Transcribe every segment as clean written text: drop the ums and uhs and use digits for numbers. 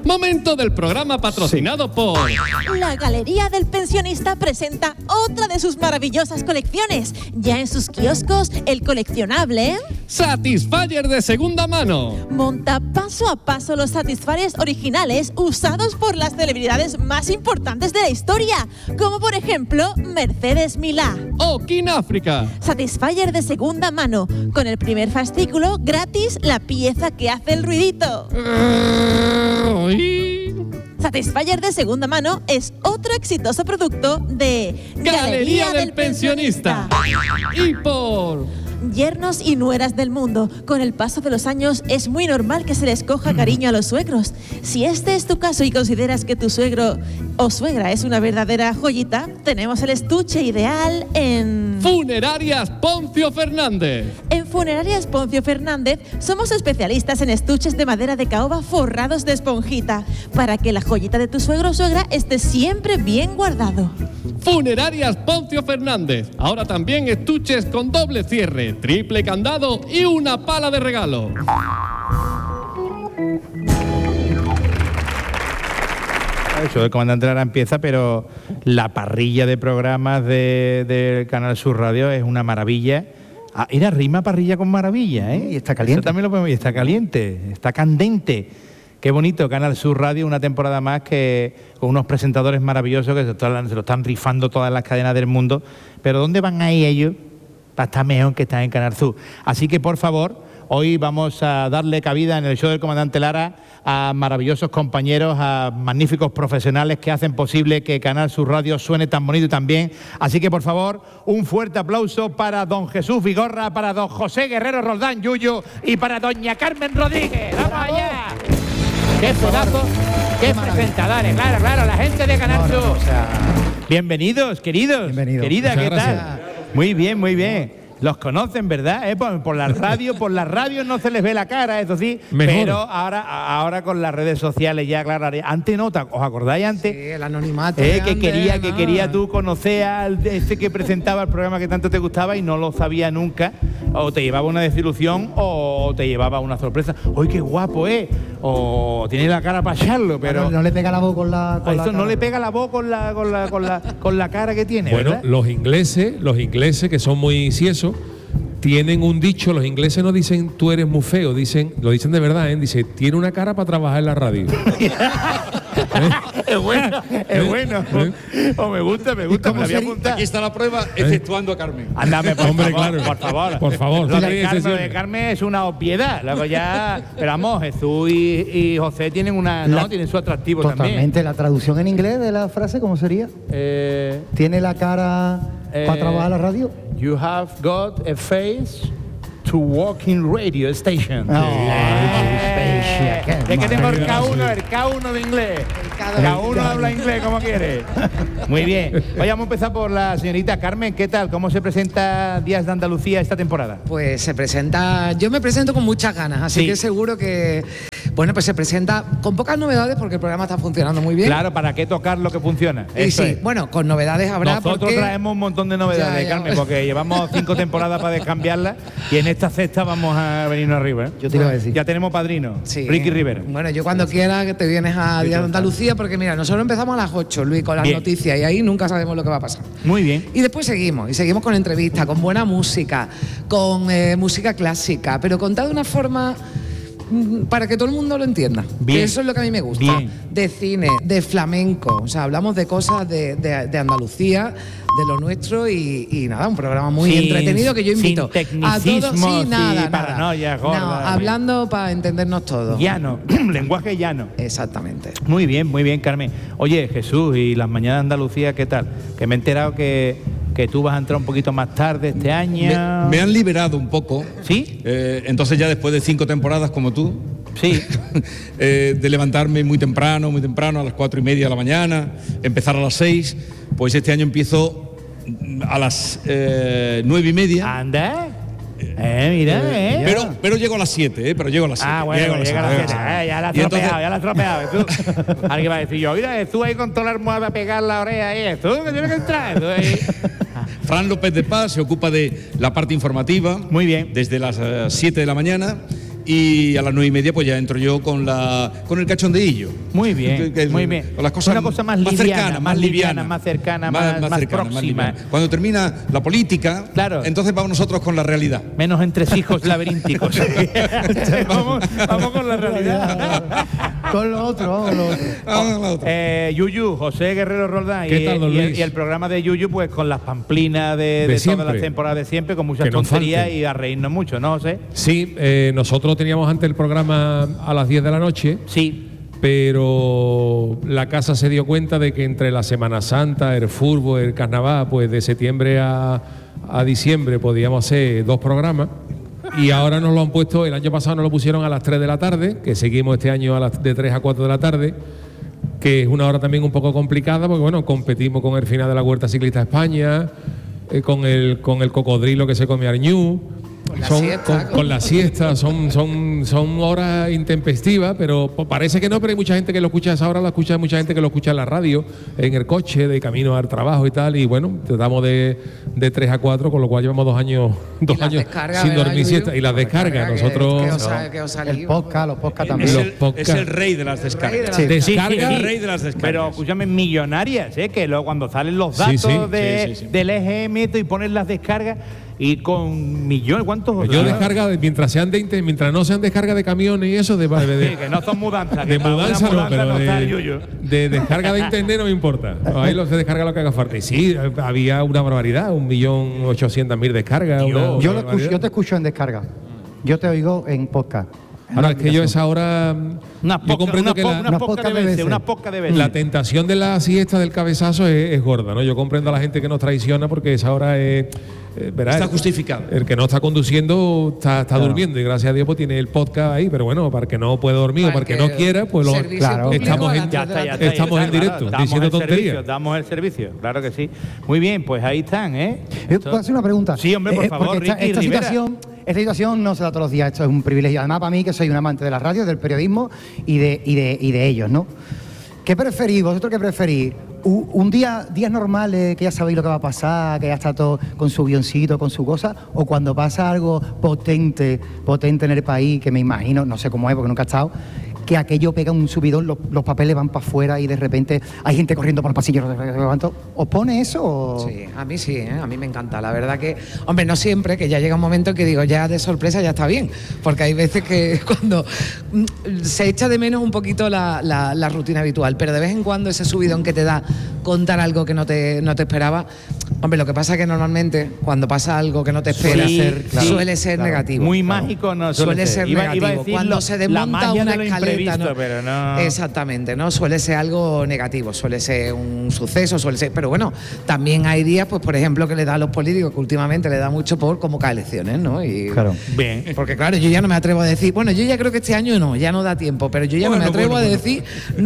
Momento del programa patrocinado por... La Galería del Pensionista presenta otra de sus maravillosas colecciones. Ya en sus kioscos, el coleccionable... Satisfyer de segunda mano. Monta paso a paso los Satisfyers originales usados por las celebridades más importantes de la historia, como por ejemplo Mercedes Milá o King África. Satisfyer de segunda mano, con el primer fascículo gratis la pieza que hace el ruidito. Satisfyer de segunda mano es otro exitoso producto de Galería del Pensionista. Y por... Yernos y nueras del mundo. Con el paso de los años es muy normal que se les coja cariño a los suegros. Si este es tu caso y consideras que tu suegro o suegra es una verdadera joyita, tenemos el estuche ideal en... Funerarias Poncio Fernández. En Funerarias Poncio Fernández somos especialistas en estuches de madera de caoba forrados de esponjita, para que la joyita de tu suegro o suegra esté siempre bien guardado. Funerarias Poncio Fernández. Ahora también estuches con doble cierre, triple candado y una pala de regalo. Eso del Comandante Lara empieza, pero la parrilla de programas del Canal Sur Radio es una maravilla. Ah, era rima parrilla con maravilla, ¿eh? Y está caliente. Eso también lo podemos, y está caliente, está candente. Qué bonito, Canal Sur Radio, una temporada más que con unos presentadores maravillosos que se lo están rifando todas las cadenas del mundo. Pero ¿dónde van ahí ellos para estar mejor que estar en Canal Sur? Así que, por favor, hoy vamos a darle cabida en el show del Comandante Lara a maravillosos compañeros, a magníficos profesionales que hacen posible que Canal Sur Radio suene tan bonito y tan bien. Así que, por favor, un fuerte aplauso para don Jesús Vigorra, para don José Guerrero Roldán Yuyu y para doña Carmen Rodríguez. ¡Vamos allá! ¡Qué pedazo! ¡Qué presentadores! Claro, la gente de Canal Sur. O sea, bienvenidos, queridos. Bienvenido. Querida, Muchas ¿qué gracias. tal? Muy bien, muy bien. Los conocen, ¿verdad? Por la radio no se les ve la cara, eso sí. Mejor. Pero ahora con las redes sociales ya, claro. Antes no, ¿os acordáis antes? Sí, el anonimato. Que quería tú conocer al ese que presentaba el programa que tanto te gustaba y no lo sabía nunca, o te llevaba una desilusión o te llevaba una sorpresa. ¡Uy, qué guapo es! O tiene la cara para echarlo, pero no le pega la voz con la eso cara. no le pega la voz con la cara que tiene, Bueno, ¿verdad? los ingleses que son muy ciesos, tienen un dicho. Los ingleses no dicen tú eres muy feo, lo dicen de verdad, ¿eh? Dice, tiene una cara para trabajar en la radio. Es bueno. O me gusta, me la voy a apuntar. Aquí está la prueba, exceptuando a Carmen. Ándame, Hombre, claro. por favor. Lo Tiene de que ser Carmen, siempre. es una obviedad. Luego ya, pero vamos, Jesús y José tienen tienen su atractivo Totalmente. también. La traducción en inglés de la frase, ¿cómo sería? ¿Tiene la cara para trabajar en la radio? You have got a face to walk in radio station. Es que tengo el K1 de inglés. K1 habla inglés como quiere. Muy bien. Hoy vamos a empezar por la señorita Carmen. ¿Qué tal? ¿Cómo se presenta Días de Andalucía esta temporada? Pues se presenta, yo me presento con muchas ganas, así Sí. que seguro que, bueno, pues se presenta con pocas novedades porque el programa está funcionando muy bien. Claro, ¿para qué tocar lo que funciona? Y Eso sí, es. bueno, con novedades habrá. Nosotros porque traemos un montón de novedades, Ya. Carmen, porque llevamos 5 temporadas para descambiarlas y en esta sexta vamos a venirnos arriba, ¿eh? Yo te iba a decir. Ya tenemos padrino, Sí. Ricky Rivera. Bueno, yo cuando quiera que te vienes a Días de Andalucía, porque mira, nosotros empezamos a las 8, Luis, con las Bien. noticias, y ahí nunca sabemos lo que va a pasar. Muy bien. Y después seguimos con entrevistas, con buena música, con música clásica, pero contada de una forma para que todo el mundo lo entienda. Bien. Que eso es lo que a mí me gusta. Bien. De cine, de flamenco, o sea, hablamos de cosas de Andalucía, de lo nuestro y nada, un programa muy Sin- entretenido que yo invito sin tecnicismos y paranoias gordas. No, hablando para entendernos todos. Llano, lenguaje llano. Exactamente. Muy bien, Carmen. Oye, Jesús, y las mañanas de Andalucía, ¿qué tal? Que me he enterado que tú vas a entrar un poquito más tarde este año. Me han liberado un poco. ¿Sí? Entonces ya después de 5 temporadas como tú, Sí. de levantarme muy temprano, a las 4:30 de la mañana, empezar a las 6, pues este año empiezo a las 9:30. Anda. Mira, Pero llego a las 7, pero llego a las 7. Ah, bueno, llega a las 7. Ya la has Y entonces- tropeado, ya la has tropeado. Tú, alguien va a decir yo, mira, tú ahí con toda la almohada a pegar la oreja ahí, tú que tienes que entrar. Tú ahí. Fran López de Paz se ocupa de la parte informativa. Muy bien. Desde las 7 de la mañana. y a las 9:30 pues ya entro yo con el cachondeillo. Muy bien, muy bien. Con las cosas una cosa más liviana, más liviana, más cercana, más próxima. Cuando termina la política, claro, entonces vamos nosotros con la realidad. Menos entresijos laberínticos. vamos con la realidad. Con lo otro, vamos lo otro. Yuyu, José Guerrero Roldán. ¿Qué tal, don Luis? Y el programa de Yuyu, pues con las pamplinas de todas las temporadas de siempre, con muchas tonterías y a reírnos mucho, ¿no, José? Sí, nosotros teníamos antes el programa a las 10 de la noche. Sí. Pero la casa se dio cuenta de que entre la Semana Santa, el fútbol, el carnaval, pues de septiembre a diciembre podíamos hacer 2 programas. Y ahora nos lo han puesto, el año pasado nos lo pusieron a las 3 de la tarde, que seguimos este año de 3 a 4 de la tarde, que es una hora también un poco complicada, porque bueno, competimos con el final de la Vuelta Ciclista España, con el cocodrilo que se come Arñú. Con la siesta, son horas intempestivas, pero parece que no, pero hay mucha gente que lo escucha a esa hora, hay mucha gente que lo escucha en la radio, en el coche, de camino al trabajo y tal, y bueno, tratamos de 3 a 4, con lo cual llevamos 2 años sin dormir siesta. Y las descargas, nosotros... El podcast, los podcasts también. Es el rey de las descargas. Sí. El rey de las descargas. Pero escúchame, millonarias, que luego cuando salen los datos del EGM y ponen las descargas, y con millones, ¿cuántos? Yo descarga, mientras no sean descarga de camiones y eso, que no son mudanzas. De mudanza no, pero de descarga de internet no me importa. Ahí se descarga lo que haga falta. Y sí, había una barbaridad, 1.800.000 descargas. Yo te escucho en descarga. Yo te oigo en podcast. Ahora, es que yo esa hora... Yo comprendo que la tentación de la siesta del cabezazo es gorda, ¿no? Yo comprendo a la gente que nos traiciona porque esa hora es... está justificado. El que no está conduciendo está durmiendo y gracias a Dios pues tiene el podcast ahí, pero bueno, para el que no puede dormir o para el que no quiera, pues estamos en directo, diciendo tonterías. Damos el servicio, claro que sí. Muy bien, pues ahí están, ¿Puedo hacer una pregunta? Sí, hombre, por favor, Esta situación no se da todos los días, esto es un privilegio. Además, para mí, que soy un amante de la radio, del periodismo y de ellos, ¿no? ¿Qué preferís? ¿Vosotros qué preferís? Días normales, que ya sabéis lo que va a pasar, que ya está todo con su guioncito, con su cosa, o cuando pasa algo potente en el país, que me imagino, no sé cómo es porque nunca he estado, que aquello pega un subidón, los papeles van para afuera y de repente hay gente corriendo por el pasillo. ¿Os pone eso? O? Sí, a mí me encanta. La verdad que, hombre, no siempre, que ya llega un momento que digo, ya de sorpresa ya está bien, porque hay veces que cuando se echa de menos un poquito la rutina habitual, pero de vez en cuando ese subidón que te da contar algo que no te esperaba. Hombre, lo que pasa es que normalmente cuando pasa algo que no te esperas suele ser negativo. Muy mágico no suele ser negativo. Iba a decir cuando se desmonta una escaleta, ¿no? Pero no. Exactamente, no suele ser algo negativo, suele ser un suceso, pero bueno, también hay días, pues por ejemplo, que le da a los políticos, que últimamente le da mucho por convocar elecciones, ¿no? Y, claro. Bien. Porque claro, yo ya no me atrevo a decir, bueno, yo ya creo que este año ya no da tiempo, pero yo ya no me atrevo a decir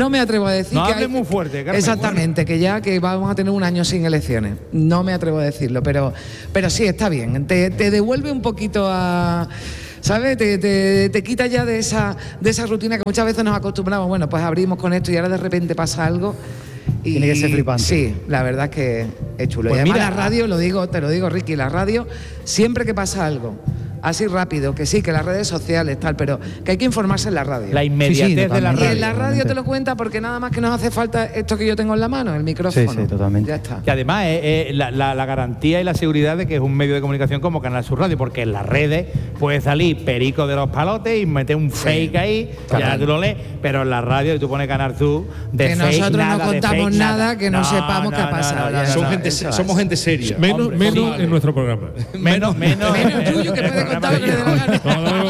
no que hable muy fuerte, Carmen. Exactamente, que vamos a tener un año sin elecciones. No me atrevo a decirlo, pero sí, está bien. Te devuelve un poquito a... ¿Sabes? Te quita ya de esa rutina que muchas veces nos acostumbramos. Bueno, pues abrimos con esto y ahora de repente pasa algo. Y tiene que ser flipante. Sí, la verdad es que es chulo. Pues y además mira, la radio, te lo digo, Ricky, la radio, siempre que pasa algo así rápido, que sí, que las redes sociales, tal, pero que hay que informarse en la radio. La inmediatez de la radio. Y en la radio te lo cuenta porque nada más que nos hace falta esto que yo tengo en la mano, el micrófono. Sí, totalmente. Ya está. Y además la garantía y la seguridad de que es un medio de comunicación como Canal Sur Radio, porque en las redes puede salir Perico de los Palotes y meter un fake ahí, ya tú lo lees, pero en la radio tú pones Canal Sur de que fake, nosotros nada, no contamos nada que no sepamos qué ha pasado. Somos gente seria. Menos en nuestro programa. Menos Yuyu, que puede contar lo que le dé la gana.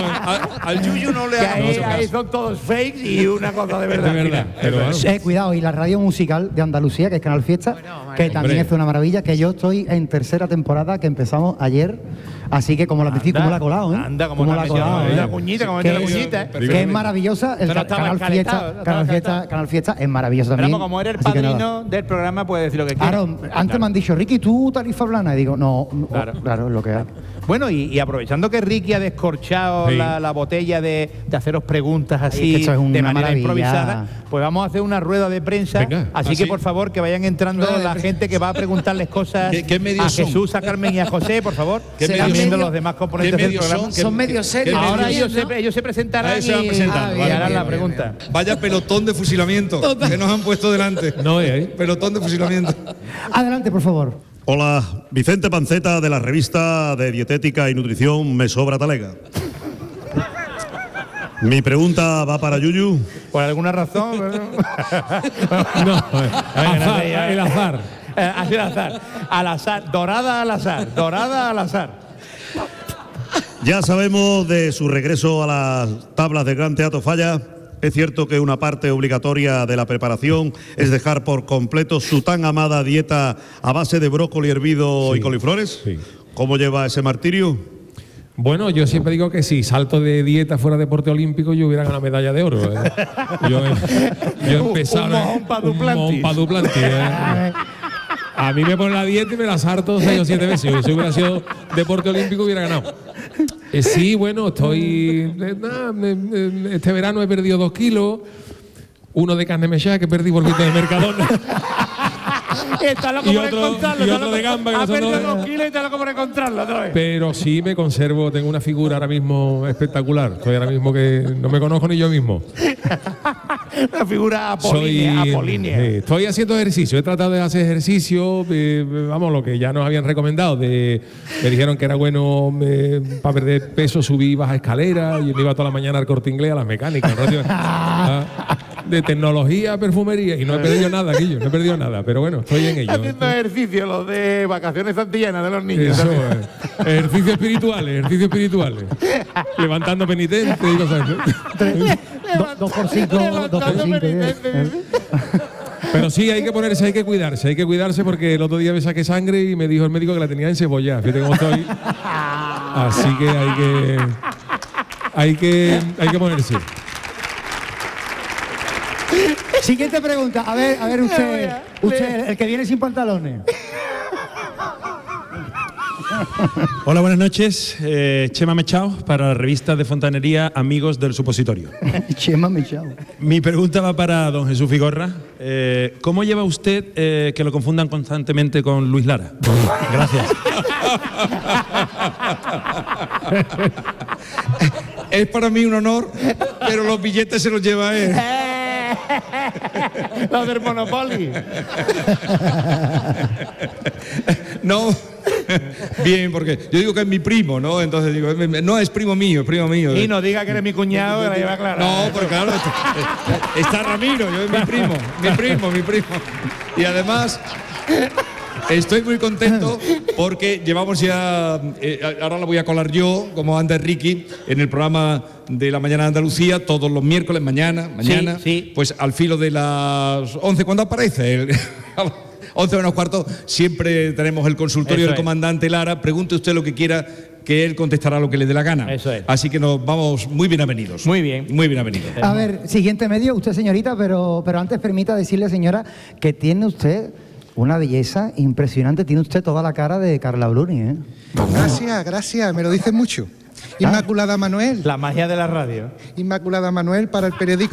Al Yuyu no le ahí son todos fakes y una cosa de verdad. De verdad. Pero, cuidado, y la radio musical de Andalucía, que es Canal Fiesta, que también es una maravilla, que yo estoy en 3ª temporada, que empezamos ayer, así que como la metí, como la he colado, ¿eh? Anda, como la colado, la cuñita, como la cuñita. Que es maravillosa, el Canal Fiesta es maravilloso también. Pero como eres el padrino del programa, puedes decir lo que quieras. Claro, antes me han dicho, Ricky, ¿tú tarifa plana? Y digo, no, claro, es lo que hay. Bueno, y aprovechando que Ricky ha descorchado Sí. la botella de haceros preguntas Ay, así es que esto es una de manera maravilla. improvisada, pues vamos a hacer una rueda de prensa. Venga. Así que ¿sí? por favor que vayan entrando Rueda de la prensa. gente que va a preguntarles cosas ¿Qué medios a son? Jesús, a Carmen y a José, por favor. ¿Qué Están medios viendo son? los demás componentes ¿Qué del medios programa. son? Son medios serios. ¿Qué Ahora medios? ellos se presentarán Ahí se van y presentando, y harán vale. la Bien, pregunta. Vaya pelotón de fusilamiento que nos han puesto delante. No es ahí. Pelotón de fusilamiento. Adelante, por favor. Hola, Vicente Panceta de la revista de Dietética y Nutrición Me Sobra Talega. Mi pregunta va para Yuyu. Por alguna razón. No, Venga, el azar. Así al azar. Al azar. Dorada al azar. Dorada al azar. Ya sabemos de su regreso a las tablas del Gran Teatro Falla. Es cierto que una parte obligatoria de la preparación es dejar por completo su tan amada dieta a base de brócoli hervido Sí, y coliflores. sí. ¿Cómo lleva ese martirio? Bueno, yo siempre digo que si salto de dieta fuera deporte olímpico, yo hubiera ganado medalla de oro. Yo he empezado... Un mojón pa' Duplantis. Un mojón pa' Duplantis, A mí me ponen la dieta y me la salto 6 o 7 veces. Si hubiera sido deporte olímpico, hubiera ganado. Sí, bueno, estoy... este verano he perdido 2 kilos. Uno de carne mechada que perdí por de Mercadona. Está loco Y por otro- encontrarlo. y está otro loco. de gamba que Ha nosotros- perdido 2 kilos y está loco por encontrarlo otra vez. Pero sí me conservo, tengo una figura ahora mismo espectacular. Estoy ahora mismo que no me conozco ni yo mismo. Una figura apolínea. Estoy haciendo ejercicio, he tratado de hacer ejercicio, vamos, lo que ya nos habían recomendado. Me dijeron que era bueno para perder peso, subir y bajar escaleras. Yo me iba toda la mañana al Corte Inglés, a las mecánicas. De tecnología, perfumería. Y no he perdido nada, Guillo, no he perdido nada. Pero bueno, estoy en ello. Haciendo ejercicio, los de vacaciones santillanas de los niños. Eso es. Ejercicios espirituales. Levantando penitentes y cosas así. 2 por 5, 2 por 5. Pero sí, hay que cuidarse porque el otro día me saqué sangre y me dijo el médico que la tenía en cebolla. Fíjate cómo estoy. Así que hay que ponerse. Siguiente pregunta. A ver usted, el que viene sin pantalones. Hola, buenas noches. Chema Mechao para la revista de fontanería Amigos del Supositorio. Chema Mechao. Mi pregunta va para don Jesús Vigorra. ¿Cómo lleva usted que lo confundan constantemente con Luis Lara? Gracias. Es para mí un honor, pero los billetes se los lleva él. Los del Monopoly. No, bien, porque yo digo que es mi primo, ¿no? Entonces digo, no es primo mío, es primo mío. Y no diga que eres mi cuñado, que la lleva clara. No, porque claro, está Ramiro, yo es mi primo. Y además, estoy muy contento porque llevamos ya, ahora la voy a colar yo, como anda Ricky, en el programa de la Mañana de Andalucía, todos los miércoles, mañana, sí. pues al filo de las 11, ¿cuándo aparece? 11 menos cuarto, siempre tenemos el consultorio Eso del es. comandante Lara, pregunte usted lo que quiera, que él contestará lo que le dé la gana. Eso es. Así que nos vamos muy bien avenidos. Muy bien. Muy bien avenidos. A ver, siguiente medio, usted señorita, pero antes permita decirle, señora, que tiene usted una belleza impresionante. Tiene usted toda la cara de Carla Bruni, ¿eh? Gracias, me lo dicen mucho. Inmaculada Manuel, La magia de la radio. Inmaculada Manuel para el periódico